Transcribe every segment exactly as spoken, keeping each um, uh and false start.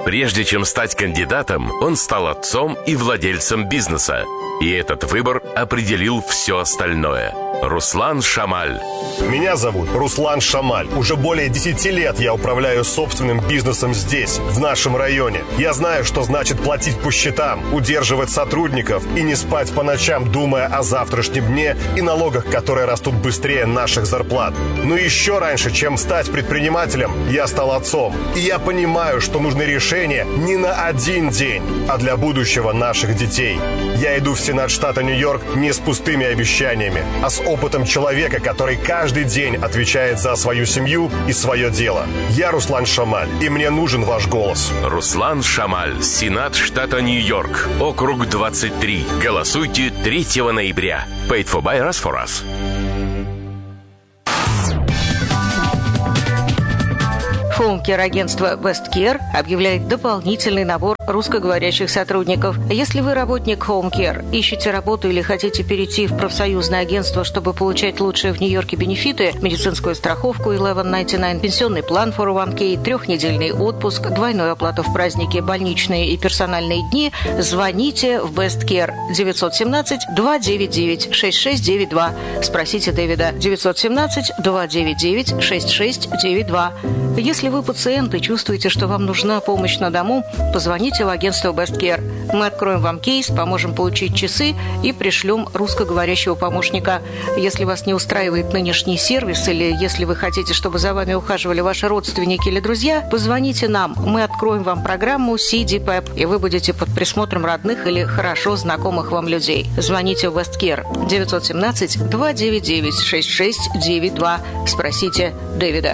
Прежде чем стать кандидатом, он стал отцом и владельцем бизнеса. И этот выбор определил все остальное. Руслан Шамаль. Меня зовут Руслан Шамаль. Уже более десяти лет я управляю собственным бизнесом здесь, в нашем районе. Я знаю, что значит платить по счетам, удерживать сотрудников и не спать по ночам, думая о завтрашнем дне и налогах, которые растут быстрее наших зарплат. Но еще раньше, чем стать предпринимателем, я стал отцом. И я понимаю, что нужны решения не на один день, а для будущего наших детей. Я иду в Сенат штата Нью-Йорк не с пустыми обещаниями, а с опытом человека, который каждый день отвечает за свою семью и свое дело. Я Руслан Шамаль, и мне нужен ваш голос. Руслан Шамаль, Сенат штата Нью-Йорк, округ двадцать три. Голосуйте третьего ноября. Paid for by us for us. Хоум-кер-агентство Westcare объявляет дополнительный набор русскоговорящих сотрудников. Если вы работник Home Care, ищете работу или хотите перейти в профсоюзное агентство, чтобы получать лучшие в Нью-Йорке бенефиты, медицинскую страховку eleven ninety-nine, пенсионный план фор о ван кей, трехнедельный отпуск, двойную оплату в праздники, больничные и персональные дни, звоните в Westcare девять один семь два девять девять шесть шесть девять два. Спросите Дэвида девять один семь два девять девять шесть шесть девять два. Если вы пациент и чувствуете, что вам нужна помощь на дому, позвоните в агентство Westcare. Мы откроем вам кейс, поможем получить часы и пришлем русскоговорящего помощника. Если вас не устраивает нынешний сервис или если вы хотите, чтобы за вами ухаживали ваши родственники или друзья, позвоните нам. Мы откроем вам программу си ди пэп, и вы будете под присмотром родных или хорошо знакомых вам людей. Звоните в Westcare девять один семь два девять девять шесть шесть девять два. Спросите Дэвида.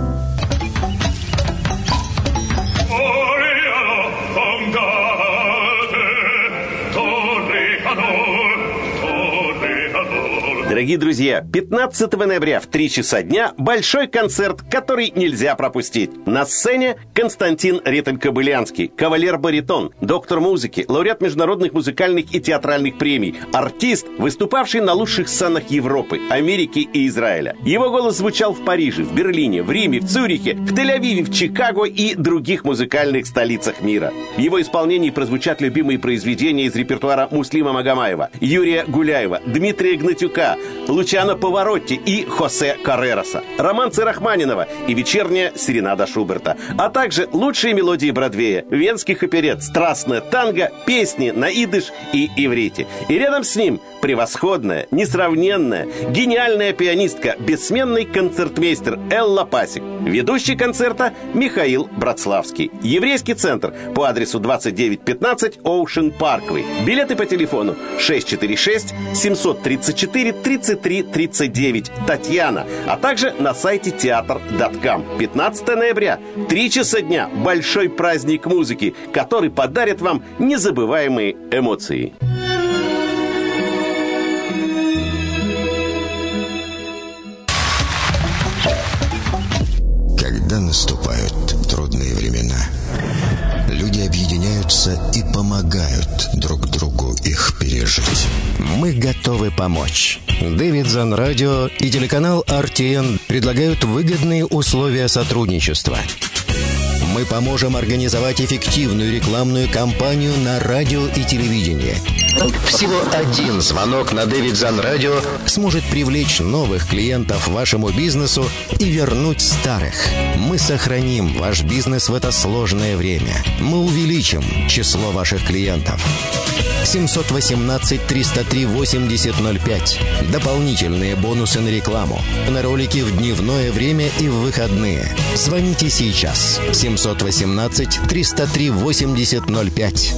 Дорогие друзья, пятнадцатого ноября в три часа дня большой концерт, который нельзя пропустить. На сцене Константин Ретель-Кобылянский, кавалер-баритон, доктор музыки, лауреат международных музыкальных и театральных премий, артист, выступавший на лучших сценах Европы, Америки и Израиля. Его голос звучал в Париже, в Берлине, в Риме, в Цюрихе, в Тель-Авиве, в Чикаго и других музыкальных столицах мира. В его исполнении прозвучат любимые произведения из репертуара Муслима Магомаева, Юрия Гуляева, Дмитрия Гнатюка, Лучано Паваротти и Хосе Каррероса, романсы Рахманинова и вечерняя серенада Шуберта, а также лучшие мелодии Бродвея, венских оперет, страстное танго, песни на идыш и иврите. И рядом с ним превосходная, несравненная, гениальная пианистка, бессменный концертмейстер Элла Пасик. Ведущий концерта Михаил Братславский. Еврейский центр по адресу двадцать девять пятнадцать Оушен Парквей. Билеты по телефону шесть четыре шесть семь три четыре тридцать три тридцать девять Татьяна, а также на сайте театр точка ком. пятнадцатого ноября, три часа дня, большой праздник музыки, который подарит вам незабываемые эмоции. Когда наступают трудные времена, люди объединяются и помогают друг другу их пережить. Мы готовы помочь. Дэвидсон Радио и телеканал ар ти эн предлагают выгодные условия сотрудничества. Мы поможем организовать эффективную рекламную кампанию на радио и телевидении. Всего один звонок на Дэвидсон Радио сможет привлечь новых клиентов вашему бизнесу и вернуть старых. Мы сохраним ваш бизнес в это сложное время. Мы увеличим число ваших клиентов. семь один восемь три ноль три восемьдесят ноль пять. Дополнительные бонусы на рекламу. На ролики в дневное время и в выходные. Звоните сейчас. семь один восемь три ноль три восемьдесят ноль пять.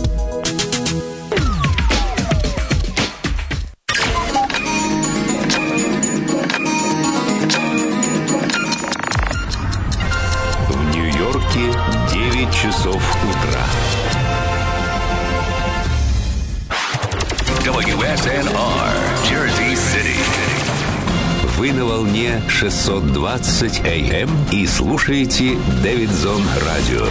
В Нью-Йорке девять часов утра. дабл ю эс эн ар, Jersey City. Вы на волне шестьсот двадцать эй эм и слушаете Дэвидсон Радио.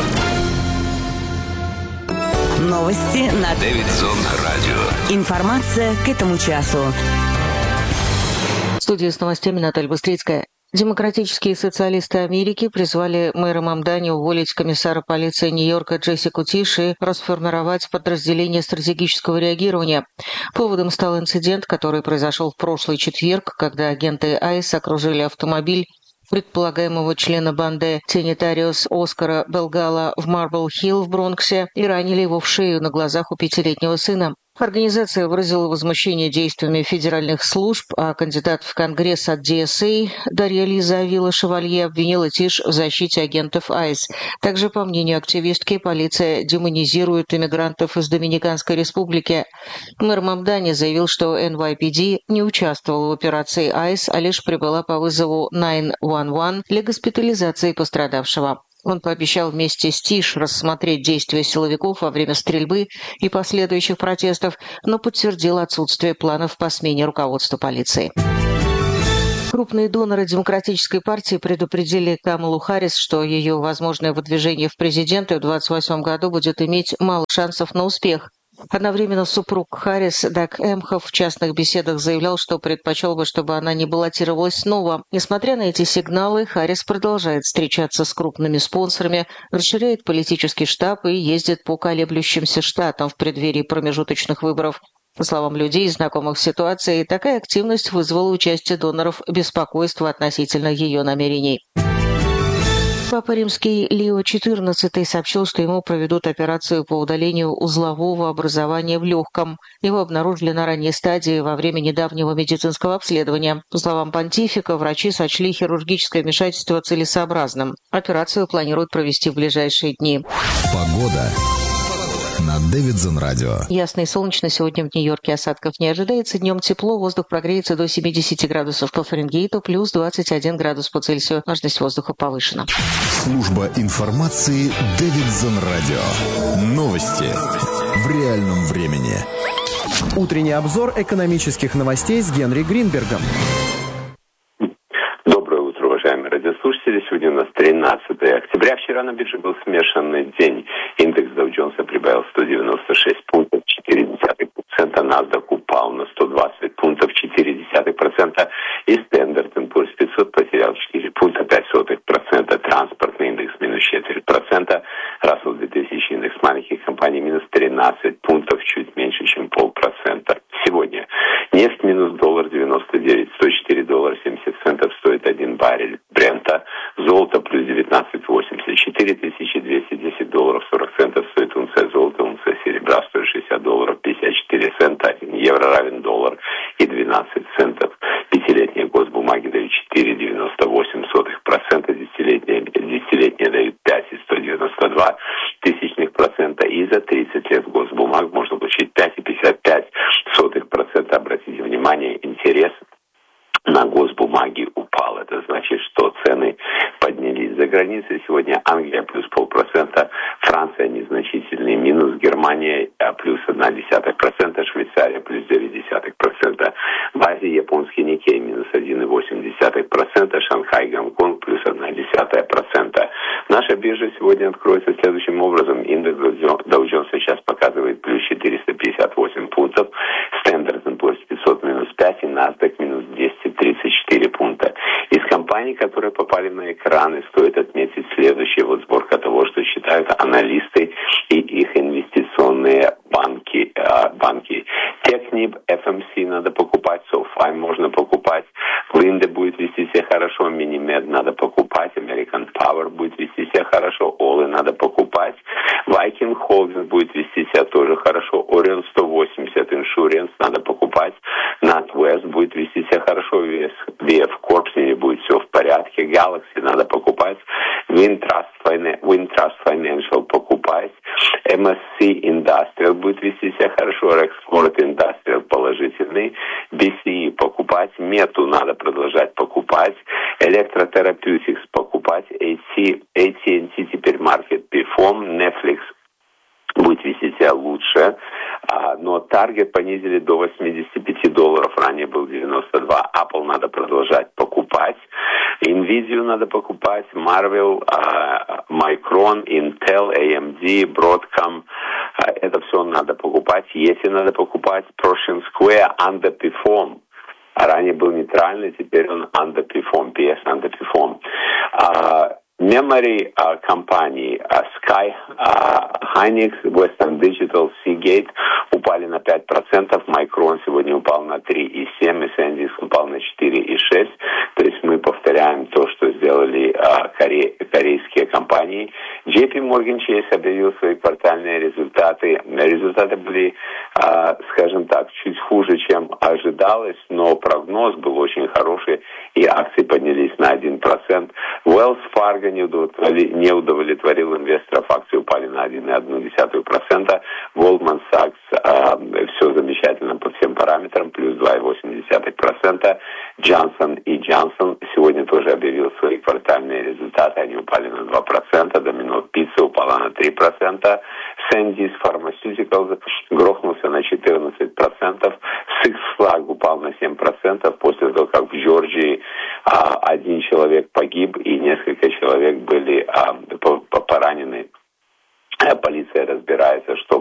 Новости на Дэвидсон Радио. Информация к этому часу. В студии с новостями Наталья Быстрицкая. Демократические социалисты Америки призвали мэра Мамдани уволить комиссара полиции Нью-Йорка Джессику Тиш и расформировать подразделение стратегического реагирования. Поводом стал инцидент, который произошел в прошлый четверг, когда агенты айс окружили автомобиль предполагаемого члена банды Тенитариус Оскара Белгала в Марбл-Хилл в Бронксе и ранили его в шею на глазах у пятилетнего сына. Организация выразила возмущение действиями федеральных служб, а кандидат в Конгресс от ди эс эй Дарья Лиза Авила-Шевалье обвинила Тиш в защите агентов айс. Также, по мнению активистки, полиция демонизирует иммигрантов из Доминиканской республики. Мэр Мамдани заявил, что эн вай пи ди не участвовала в операции айс, а лишь прибыла по вызову девять один один для госпитализации пострадавшего. Он пообещал вместе с Тиш рассмотреть действия силовиков во время стрельбы и последующих протестов, но подтвердил отсутствие планов по смене руководства полиции. Крупные доноры Демократической партии предупредили Камалу Харрис, что ее возможное выдвижение в президенты в двадцать восьмом году будет иметь мало шансов на успех. Одновременно супруг Харрис, Даг Эмхоф, в частных беседах заявлял, что предпочел бы, чтобы она не баллотировалась снова. Несмотря на эти сигналы, Харрис продолжает встречаться с крупными спонсорами, расширяет политический штаб и ездит по колеблющимся штатам в преддверии промежуточных выборов. По словам людей, знакомых с ситуацией, такая активность вызвала участие доноров беспокойство относительно ее намерений. Папа Римский Лио четырнадцатый сообщил, что ему проведут операцию по удалению узлового образования в легком. Его обнаружили на ранней стадии во время недавнего медицинского обследования. По словам понтифика, врачи сочли хирургическое вмешательство целесообразным. Операцию планируют провести в ближайшие дни. Погода на Дэвидсон Радио. Ясно и солнечно. Сегодня в Нью-Йорке осадков не ожидается. Днем тепло, воздух прогреется до семидесяти градусов по Фаренгейту, плюс двадцать один градус по Цельсию. Влажность воздуха повышена. Служба информации Дэвидсон Радио. Новости в реальном времени. Утренний обзор экономических новостей с Генри Гринбергом. Уважаемые радиослушатели, сегодня у нас тринадцатое октября. Вчера на бирже был смешанный день. Индекс Dow Jones прибавил сто девяносто шесть пунктов, четыре десятых процента. NASDAQ упал на сто двадцать пунктов, четыре десятых процента. И Standard энд Poor's пятьсот потерял четыре пункта, пять сотых процента. Транспортный индекс минус четыре процента. Russell две тысячи индекс маленьких компаний минус тринадцать пунктов, чуть меньше, чем полпроцента. Сегодня нефть минус доллар девяносто девять, сто четыре доллара семьдесят центов стоит один баррель Брента. Золото плюс девятнадцать восемьдесят четыре, тысяча двести десять долларов сорок центов стоит унция золота, унция серебра стоит шестьдесят долларов пятьдесят четыре цента, один евро равен доллар и двенадцать центов. Пятилетние госбумаги дают четыре целых девяносто восемь сотых процента, десятилетние, десятилетние дают пять целых сто девяносто два тысячных процента, и за тридцать лет госбумаг можно получить пять целых пятьдесят пять сотых процента. Обратите внимание, интерес на госбумаги упал. Это значит, что цены поднялись. За границей сегодня Англия плюс полпроцента, Франция незначительный минус, Германия плюс одна десятая процента, Швейцария плюс девять десятых процента. В Азии японский Никей минус один целых восемь десятых процента, Шанхай, Гонконг плюс одна десятая процента. Наша биржа сегодня откроется следующим образом. Индекс Dow Jones сейчас показывает плюс четыреста пятьдесят восемь пунктов, Standard энд Poor's пятьсот минус пять и NASDAQ минус двести тридцать четыре пункта. Из компаний, которые попали на экраны, стоит отметить следующее. Вот сборка того, что считают аналисты и их инвестиционные банки. Э, банки. Техниб, эф эм си надо покупать, SoFi можно покупать, Linde будет вести себя хорошо, Minimed надо покупать, American Power будет вести себя хорошо, Олы надо покупать, Viking Holdings будет вести себя тоже хорошо, Orion сто восемьдесят Insurance надо покупать, NatWest будет вести себя хорошо, ви эф Corp с ними будет все в порядке, Galaxy надо покупать, Wintrust Financial покупать, эм эс си Industrial будет вести себя хорошо, Rexport Industrial положительный, би си и покупать, Мету надо продолжать покупать, Electrotherapeutics покупать, эй ти энд ти теперь Market Perform, Netflix будет вести себя лучше, а, но таргет понизили до восемьдесят пять долларов, ранее был девяносто два. Apple надо продолжать покупать, Nvidia надо покупать, Marvel, а, Micron, Intel, эй эм ди, Broadcom, а, это все надо покупать, Yeti надо покупать, Pershing Square, Underperform. а ранее был нейтральный, теперь он underperform, пи эс underperform. А, Memory uh, компании uh, Sky, uh, Hynix, Western Digital, Seagate упали на пять процентов, Micron сегодня упал на три и семь процентов, и SanDisk упал на четыре и шесть процентов. То есть мы повторяем то, что сделали uh, коре- корейские компании. джей пи Morgan Chase объявил свои квартальные результаты. Результаты были, uh, скажем так, чуть хуже, чем ожидалось, но прогноз был очень хороший, и акции поднялись на один процент. Wells Fargo не удовлетворил, не удовлетворил инвесторов, акции упали на один целых одна десятая процента. Goldman Sachs э, все замечательно по всем параметрам, плюс два целых восемь десятых процента. Johnson и Johnson сегодня тоже объявил свои квартальные результаты, они упали на два процента. Domino Pizza упала на три процента. SanDisk Pharmaceuticals грохнулся на четырнадцать процентов. Six Flags упал на семь процентов после того, как в Джорджии а, один человек погиб и несколько человек были а, поранены. Полиция разбирается, что